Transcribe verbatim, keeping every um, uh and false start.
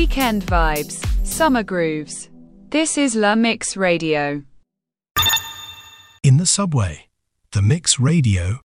Weekend vibes, summer grooves. This is La Mix Radio. In the subway, the Mix Radio